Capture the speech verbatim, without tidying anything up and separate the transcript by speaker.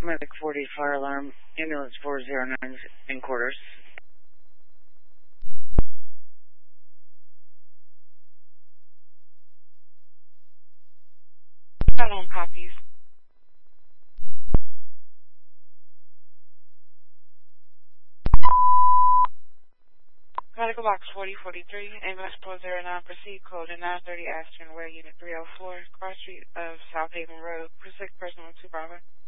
Speaker 1: Medic forty, fire alarm, ambulance four zero nine in quarters.
Speaker 2: Hello, copies. Medical box forty forty-three, ambulance four zero nine, proceed code in nine thirty Ashton Way, Unit three oh four, cross street of South Haven Road, for sick person with two Bravo.